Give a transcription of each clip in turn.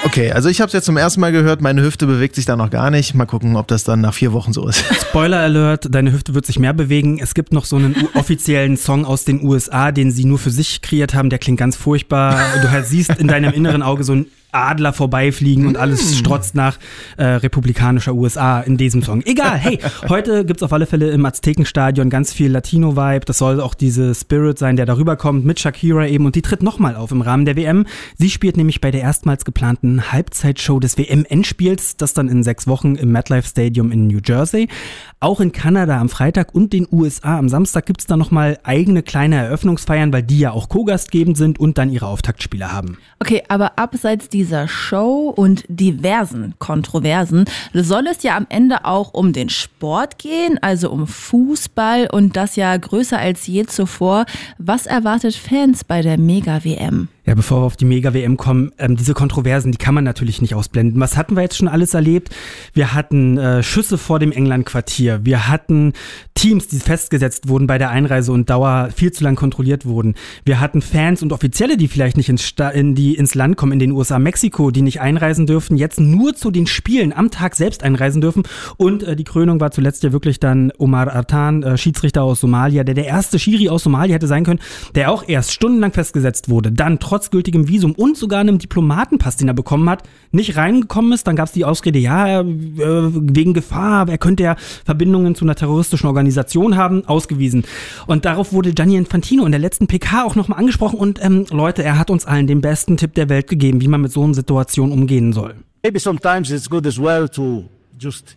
Okay, also ich habe es jetzt zum ersten Mal gehört, meine Hüfte bewegt sich da noch gar nicht. Mal gucken, ob das dann nach 4 Wochen so ist. Spoiler Alert, deine Hüfte wird sich mehr bewegen. Es gibt noch so einen offiziellen Song aus den USA, den sie nur für sich kreiert haben. Der klingt ganz furchtbar. Du halt siehst in deinem inneren Auge so ein Adler vorbeifliegen und alles strotzt nach republikanischer USA in diesem Song. Egal, hey, heute gibt's auf alle Fälle im Aztekenstadion ganz viel Latino-Vibe. Das soll auch diese Spirit sein, der darüber kommt, mit Shakira eben. Und die tritt nochmal auf im Rahmen der WM. Sie spielt nämlich bei der erstmals geplanten Halbzeitshow des WM-Endspiels, das dann in 6 Wochen im MetLife Stadium in New Jersey. Auch in Kanada am Freitag und den USA am Samstag gibt's dann nochmal eigene kleine Eröffnungsfeiern, weil die ja auch co-gastgebend sind und dann ihre Auftaktspiele haben. Okay, aber abseits dieser Show und diversen Kontroversen soll es ja am Ende auch um den Sport gehen, also um Fußball und das ja größer als je zuvor. Was erwartet Fans bei der Mega-WM? Ja, bevor wir auf die Mega-WM kommen, diese Kontroversen, die kann man natürlich nicht ausblenden. Was hatten wir jetzt schon alles erlebt? Wir hatten Schüsse vor dem England-Quartier. Wir hatten Teams, die festgesetzt wurden bei der Einreise und Dauer viel zu lang kontrolliert wurden. Wir hatten Fans und Offizielle, die vielleicht nicht ins Land kommen, in den USA, Mexiko, die nicht einreisen dürfen, jetzt nur zu den Spielen am Tag selbst einreisen dürfen. Und die Krönung war zuletzt ja wirklich dann Omar Artan, Schiedsrichter aus Somalia, der erste Schiri aus Somalia hätte sein können, der auch erst stundenlang festgesetzt wurde, dann trotz gültigem Visum und sogar einem Diplomatenpass, den er bekommen hat, nicht reingekommen ist. Dann gab es die Ausrede, wegen Gefahr, wer könnte ja Verbindungen zu einer terroristischen Organisation haben, ausgewiesen. Und darauf wurde Gianni Infantino in der letzten PK auch nochmal angesprochen und Leute, er hat uns allen den besten Tipp der Welt gegeben, wie man mit so einer Situation umgehen soll. Maybe sometimes it's good as well to just,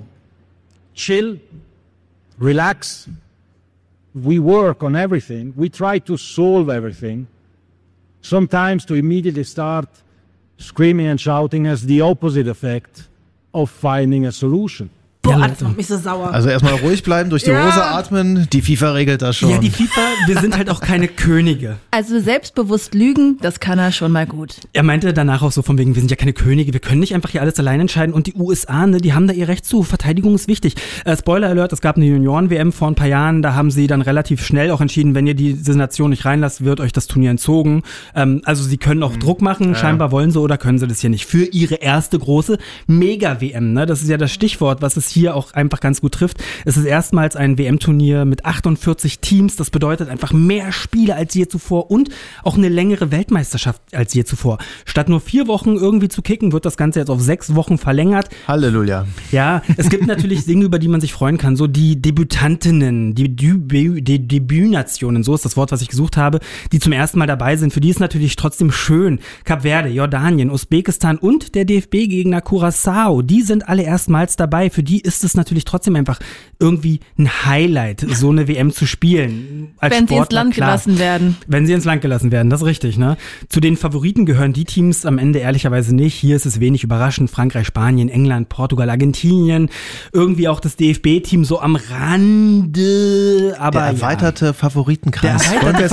chill, relax. We work on everything. We try to solve everything. Sometimes to immediately start screaming and shouting has the opposite effect of finding a solution. Boah, das macht mich so sauer. Also erstmal ruhig bleiben, durch die Hose atmen. Die FIFA regelt das schon. Ja, die FIFA, wir sind halt auch keine Könige. Also selbstbewusst lügen, das kann er schon mal gut. Er meinte danach auch so von wegen, wir sind ja keine Könige, wir können nicht einfach hier alles allein entscheiden. Und die USA, die haben da ihr Recht zu. Verteidigung ist wichtig. Spoiler Alert, es gab eine Junioren-WM vor ein paar Jahren, da haben sie dann relativ schnell auch entschieden, wenn ihr diese Nation nicht reinlasst, wird euch das Turnier entzogen. Also sie können auch Druck machen, scheinbar wollen sie oder können sie das hier nicht. Für ihre erste große Mega-WM, das ist ja das Stichwort, was es hier auch einfach ganz gut trifft. Es ist erstmals ein WM-Turnier mit 48 Teams. Das bedeutet einfach mehr Spiele als je zuvor und auch eine längere Weltmeisterschaft als je zuvor. Statt nur 4 Wochen irgendwie zu kicken, wird das Ganze jetzt auf 6 Wochen verlängert. Halleluja. Ja, es gibt natürlich Dinge, über die man sich freuen kann. So die Debütantinnen, die Debütnationen, so ist das Wort, was ich gesucht habe, die zum ersten Mal dabei sind. Für die ist natürlich trotzdem schön. Kap Verde, Jordanien, Usbekistan und der DFB-Gegner Curaçao, die sind alle erstmals dabei. Für die ist es natürlich trotzdem einfach irgendwie ein Highlight, so eine WM zu spielen. Als wenn Sportler, sie ins Land gelassen werden. Wenn sie ins Land gelassen werden, das ist richtig, Zu den Favoriten gehören die Teams am Ende ehrlicherweise nicht. Hier ist es wenig überraschend. Frankreich, Spanien, England, Portugal, Argentinien. Irgendwie auch das DFB-Team so am Rande. Aber der erweiterte Favoritenkreis.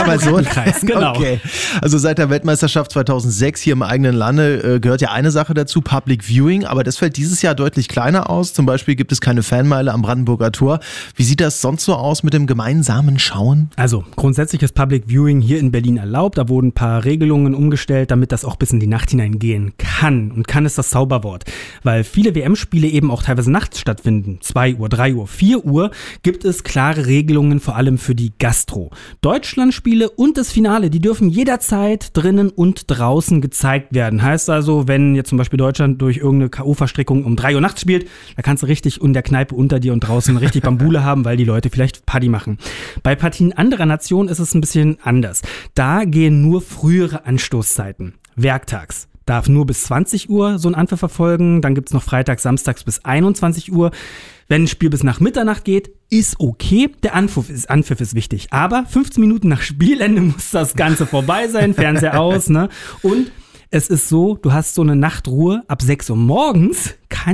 Genau. Okay. Also seit der Weltmeisterschaft 2006 hier im eigenen Lande gehört ja eine Sache dazu, Public Viewing. Aber das fällt dieses Jahr deutlich kleiner aus. Zum Beispiel gibt es keine Fanmeile am Brandenburger Tor. Wie sieht das sonst so aus mit dem gemeinsamen Schauen? Also grundsätzlich ist Public Viewing hier in Berlin erlaubt. Da wurden ein paar Regelungen umgestellt, damit das auch bis in die Nacht hineingehen kann. Und kann ist das Zauberwort. Weil viele WM-Spiele eben auch teilweise nachts stattfinden. 2 Uhr, 3 Uhr, 4 Uhr gibt es klare Regelungen, vor allem für die Gastro. Deutschlandspiele und das Finale, die dürfen jederzeit drinnen und draußen gezeigt werden. Heißt also, wenn jetzt zum Beispiel Deutschland durch irgendeine K.O.-Verstrickung um 3 Uhr nachts spielt, da kannst du richtig in der Kneipe unter dir und draußen richtig Bambule haben, weil die Leute vielleicht Party machen. Bei Partien anderer Nationen ist es ein bisschen anders. Da gehen nur frühere Anstoßzeiten. Werktags darf nur bis 20 Uhr so ein Anpfiff verfolgen. Dann gibt's noch freitags, samstags bis 21 Uhr. Wenn ein Spiel bis nach Mitternacht geht, ist okay. Der Anpfiff ist wichtig. Aber 15 Minuten nach Spielende muss das Ganze vorbei sein. Fernseher aus, Und es ist so, du hast so eine Nachtruhe ab 6 Uhr morgens.